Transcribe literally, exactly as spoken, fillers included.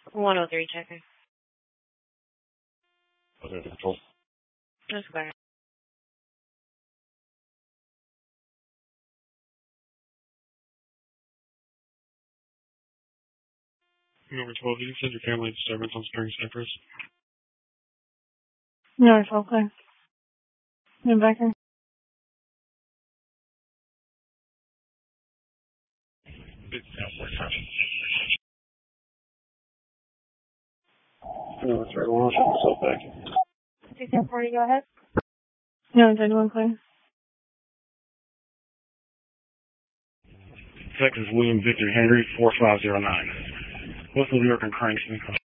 one oh three checking. Okay, control. That's better. Number twelve, you can send your family disturbance on Spring Cypress. No, it's okay. You're back here. It's Southwest Traffic. No, that's right. Well, I'll shut myself back. sixteen forty, go ahead. No, it's anyone clear. Texas William Victor Henry, four five zero nine. What's the New York and Crankston?